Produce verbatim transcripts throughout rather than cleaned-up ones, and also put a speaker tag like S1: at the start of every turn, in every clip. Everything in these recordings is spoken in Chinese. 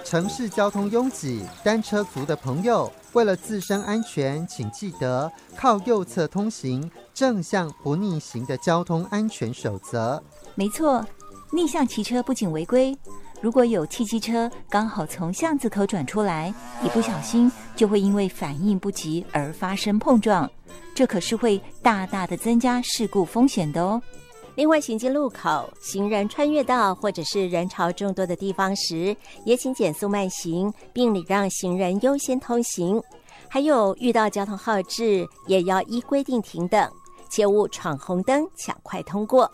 S1: 城市交通拥挤，单车族的朋友为了自身安全，请记得靠右侧通行，正向不逆行的交通安全守则。
S2: 没错，逆向骑车不仅违规，如果有汽机车刚好从巷子口转出来，一不小心就会因为反应不及而发生碰撞，这可是会大大的增加事故风险的哦。
S3: 另外，行经路口、行人穿越道或者是人潮众多的地方时，也请减速慢行，并礼让行人优先通行。还有遇到交通号志，也要依规定停等，切勿闯红灯抢快通过。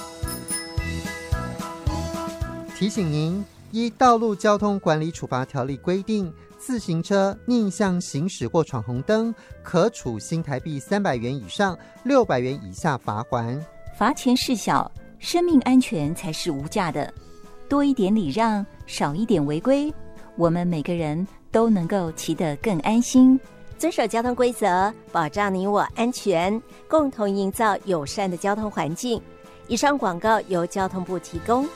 S1: 提醒您，依《道路交通管理处罚条例》规定，自行车逆向行驶或闯红灯，可处新台币三百元以上六百元以下罚锾。
S2: 罚钱事小，生命安全才是无价的。多一点礼让，少一点违规，我们每个人都能够骑得更安心。
S3: 遵守交通规则，保障你我安全，共同营造友善的交通环境。以上广告由交通部提供。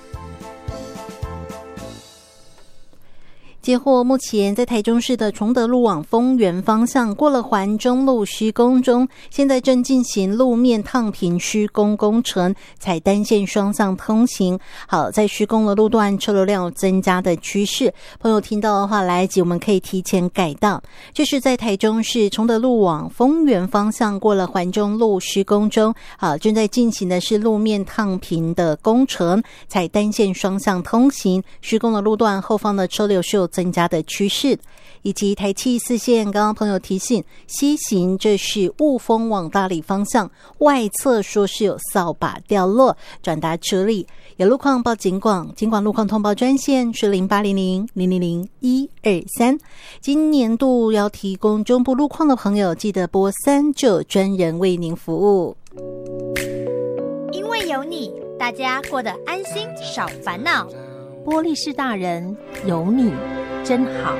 S4: 接获目前在台中市的崇德路往丰原方向过了环中路施工中，现在正进行路面烫平施工工程，采单线双向通行。好，在施工的路段车流量有增加的趋势，朋友听到的话来及我们可以提前改道。这是在台中市崇德路往丰原方向过了环中路施工中，好，正在进行的是路面烫平的工程，采单线双向通行。施工的路段后方的车流是有增加的趋势，以及台七四线，刚刚朋友提醒西行，这是雾峰往大里方向外侧说是有扫把掉落，转达处理。有路况报警广，警广路况通报专线是零八零零零零零一二三。今年度要提供中部路况的朋友，记得拨三九专人为您服务。
S5: 因为有你，大家过得安心少烦恼。
S3: 玻璃市大人有你真好。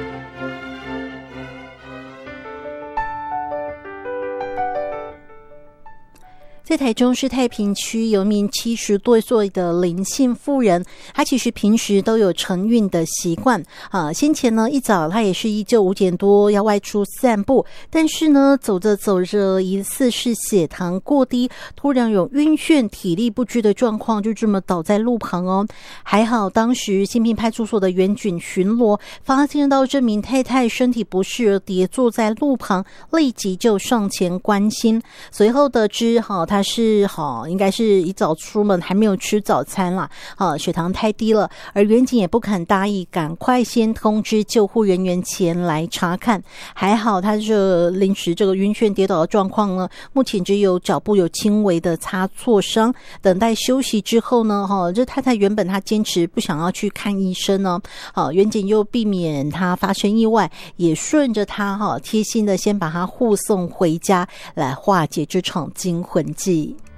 S4: 在台中市太平区有一名七十多岁的林姓妇人，她其实平时都有晨运的习惯啊。先前呢一早她也是依旧五点多要外出散步，但是呢走着走着疑似是血糖过低，突然有晕眩体力不支的状况，就这么倒在路旁哦。还好当时新平派出所的员警巡逻发现到这名太太身体不适而跌坐在路旁，立即就上前关心，随后得知哈他是好，应该是一早出门还没有吃早餐啦，啊，血糖太低了，而员警也不肯大意，赶快先通知救护人员前来查看。还好他这临时这个晕眩跌倒的状况呢，目前只有脚部有轻微的擦挫伤，等待休息之后呢，哈，这太太原本她坚持不想要去看医生呢，好，员警又避免她发生意外，也顺着她哈贴心的先把她护送回家，来化解这场惊魂记。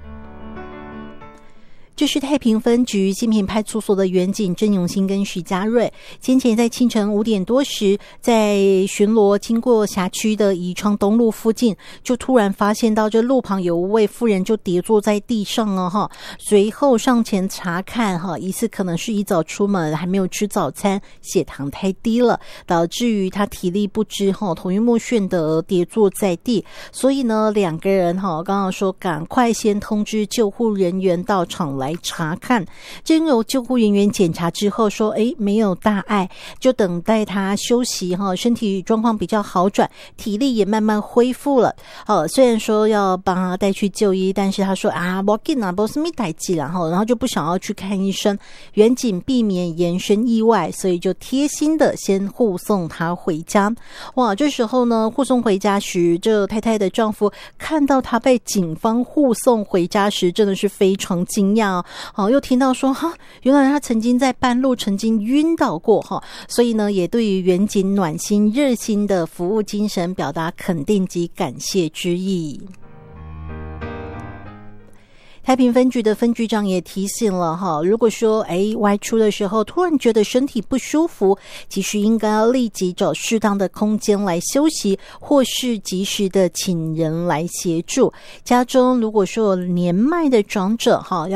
S4: 这是太平分局新平派出所的员警郑永新跟徐家瑞，先前在清晨五点多时，在巡逻经过辖区的宜昌东路附近，就突然发现到这路旁有位妇人就跌坐在地上哦哈，随后上前查看哈，疑似可能是一早出门还没有吃早餐，血糖太低了，导致于他体力不支哈，头晕目眩的跌坐在地，所以呢两个人哈，刚刚说赶快先通知救护人员到场来来查看，经由救护人员检查之后说，诶，没有大碍，就等待他休息哈，身体状况比较好转，体力也慢慢恢复了。哦，虽然说要帮他带去就医，但是他说啊，没紧啊，没什么代志啦，然后就不想要去看医生。远景避免延伸意外，所以就贴心的先护送他回家。哇，这时候呢，护送回家时，这太太的丈夫看到他被警方护送回家时，真的是非常惊讶。哦，又听到说哈，原来他曾经在半路曾经晕倒过哈，所以呢，也对于远景暖心热心的服务精神表达肯定及感谢之意。太平分局的分局长也提醒了哈，如果说诶外出的时候突然觉得身体不舒服，其实应该要立即找适当的空间来休息，或是及时的请人来协助。家中如果说有年迈的长者哈，